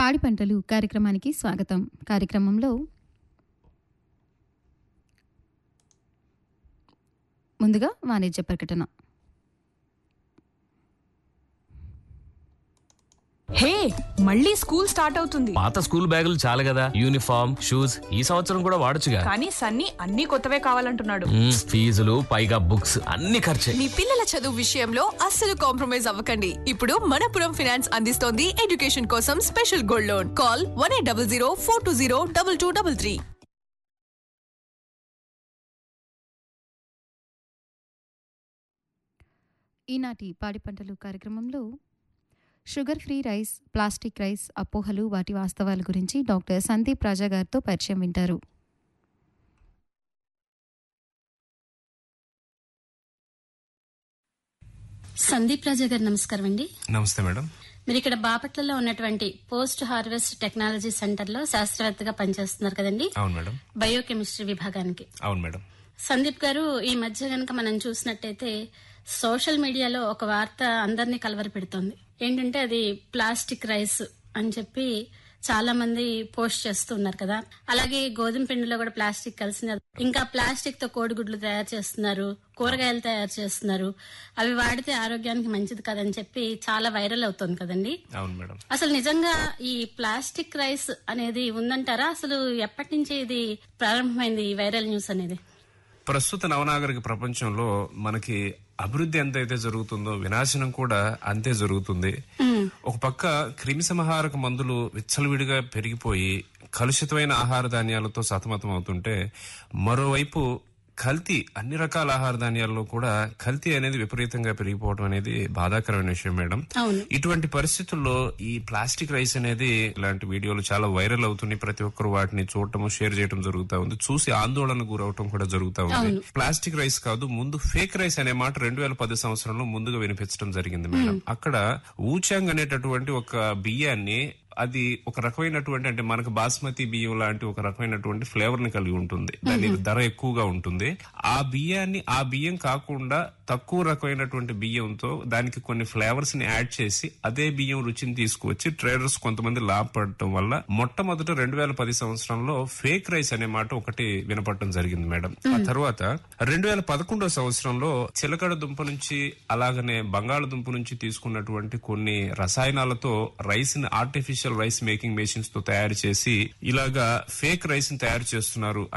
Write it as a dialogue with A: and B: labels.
A: పాడి పంటలు కార్యక్రమానికి స్వాగతం. కార్యక్రమంలో ముందుగా వాణిజ్య ప్రకటన.
B: హే, మళ్ళీ స్కూల్ స్టార్ట్ అవుతుంది.
C: పాత స్కూల్ బ్యాగులు చాలు కదా, యూనిఫామ్ షూస్ ఈ సంవత్సరం కూడా వాడొచ్చుగా.
B: కానీ సన్నీ అన్ని కొత్తవే కావాలంటున్నాడు.
C: ఫీజులు పైగా బుక్స్ అన్ని ఖర్చే.
D: మీ పిల్లల చదువు విషయంలో అస్సలు కాంప్రమైజ్ అవ్వకండి. ఇప్పుడు మనపురం ఫైనాన్స్ అందిస్తోంది ఎడ్యుకేషన్ కోసం స్పెషల్ గోల్డ్ లోన్. కాల్ 1800 420 2233.
A: ఈనాటి పాడి పంటలు కార్యక్రమంలో sugar free rice, plastic rice అపోహలు, వాటి వాస్తవాల గురించి డాక్టర్ సందీప్ రాజా గారితో పరిచయం వింటారు.
E: సందీప్ రాజా గారు నమస్కారం అండి.
F: నమస్తే మేడం.
E: మీరు ఇక్కడ బాపట్లలో ఉన్నటువంటి పోస్ట్ హార్వెస్ట్ టెక్నాలజీ సెంటర్ లో శాస్త్రవేత్తగా పనిచేస్తున్నారు కదండి.
F: అవును మేడం.
E: బయోకెమిస్ట్రీ విభాగానికి.
F: అవును మేడం.
E: సందీప్ గారు, ఈ మధ్య గనక మనం చూసినట్టయితే సోషల్ మీడియాలో ఒక వార్త అందరినీ కలవరి పెడుతోంది. ఏంటంటే అది ప్లాస్టిక్ రైస్ అని చెప్పి చాలా మంది పోస్ట్ చేస్తున్నారు కదా. అలాగే గోధుమ పిండిలో కూడా ప్లాస్టిక్ కలిసింది. ఇంకా ప్లాస్టిక్ తో కోడిగుడ్లు తయారు చేస్తున్నారు, కూరగాయలు తయారు చేస్తున్నారు. అవి వాడితే ఆరోగ్యానికి మంచిది కదని చెప్పి చాలా వైరల్ అవుతుంది కదండి.
F: అవును మేడం.
E: అసలు నిజంగా ఈ ప్లాస్టిక్ రైస్ అనేది ఉందంటారా? అసలు ఎప్పటి నుంచి ఇది ప్రారంభమైంది ఈ వైరల్ న్యూస్ అనేది?
F: ప్రస్తుత నవనాగరిక ప్రపంచంలో మనకి అభివృద్ధి ఎంతైతే జరుగుతుందో వినాశనం కూడా అంతే జరుగుతుంది. ఒక పక్క క్రిమి సంహారక మందులు విచ్చలవిడిగా పెరిగిపోయి కలుషితమైన ఆహార ధాన్యాలతో సతమతం అవుతుంటే, మరోవైపు కల్తీ అన్ని రకాల ఆహార ధాన్యాల్లో కూడా కల్తీ అనేది విపరీతంగా పెరిగిపోవడం అనేది బాధాకరమైన విషయం మేడం. ఇటువంటి పరిస్థితుల్లో ఈ ప్లాస్టిక్ రైస్ అనేది ఇలాంటి వీడియోలు చాలా వైరల్ అవుతున్నాయి. ప్రతి ఒక్కరు వాటిని చూడటం, షేర్ చేయడం జరుగుతా ఉంది. చూసి ఆందోళన గురవటం కూడా జరుగుతా ఉంది. ప్లాస్టిక్ రైస్ కాదు, ముందు ఫేక్ రైస్ అనే మాట 2010 సంవత్సరంలో ముందుగా వినిపించడం జరిగింది మేడం. అక్కడ ఊచాంగ్ అనేటటువంటి ఒక బియ్యాన్ని, అది ఒక రకమైనటువంటి, అంటే మనకు బాస్మతి బియ్యం లాంటి ఒక రకమైనటువంటి ఫ్లేవర్ ని కలిగి ఉంటుంది. దాని ధర ఎక్కువగా ఉంటుంది. ఆ బియ్యాన్ని, ఆ బియ్యం కాకుండా తక్కువ రకమైనటువంటి బియ్యంతో దానికి కొన్ని ఫ్లేవర్స్ ని యాడ్ చేసి అదే బియ్యం రుచిని తీసుకువచ్చి ట్రేడర్స్ కొంతమంది లాభపడటం వల్ల మొట్టమొదట 2010 సంవత్సరంలో ఫేక్ రైస్ అనే మాట ఒకటి వినపడటం జరిగింది మేడం. ఆ తర్వాత 2011 సంవత్సరంలో చిలకడ దుంప నుంచి అలాగనే బంగాళదుంప నుంచి తీసుకున్నటువంటి కొన్ని రసాయనాలతో రైస్ ని ఆర్టిఫిషియల్ రైస్ మేకింగ్ మెషిన్స్ తో తయారు చేసి ఇలాగా ఫేక్ రైస్ ని తయారు చేస్తున్నారు